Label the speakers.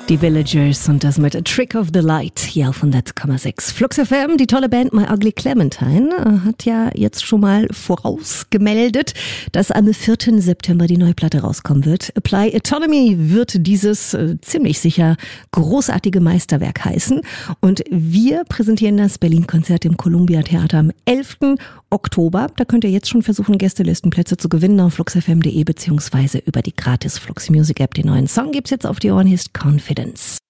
Speaker 1: Die Villagers und das mit A Trick of the Light hier auf 100,6. Flux FM, die tolle Band My Ugly Clementine, hat ja jetzt schon mal vorausgemeldet, dass am 4. September die neue Platte rauskommen wird. Apply Autonomy wird dieses ziemlich sicher großartige Meisterwerk heißen. Und wir präsentieren das Berlin-Konzert im Columbia Theater am 11. Oktober. Da könnt ihr jetzt schon versuchen, Gästelistenplätze zu gewinnen auf fluxfm.de beziehungsweise über die gratis Flux Music App. Den neuen Song gibt's jetzt auf die Ohren, hier ist Confidence.